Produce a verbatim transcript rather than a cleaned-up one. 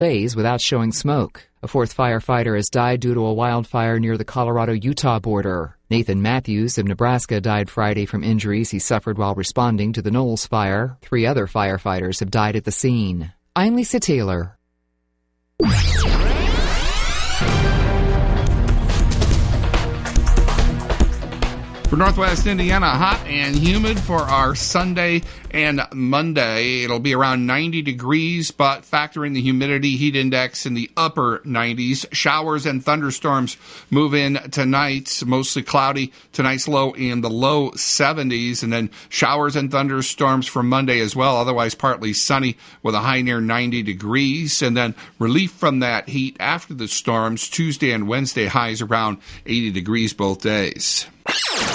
days without showing smoke. A fourth firefighter has died due to a wildfire near the Colorado-Utah border. Nathan Matthews of Nebraska died Friday from injuries he suffered while responding to the Knowles fire. Three other firefighters have died at the scene. I'm Lisa Taylor. For Northwest Indiana, hot and humid for our Sunday and Monday. It'll be around ninety degrees, but factor in the humidity heat index in the upper nineties. Showers and thunderstorms move in tonight. Mostly cloudy. Tonight's low in the low seventies. And then showers and thunderstorms for Monday as well. Otherwise partly sunny with a high near ninety degrees. And then relief from that heat after the storms. Tuesday and Wednesday highs around eighty degrees both days.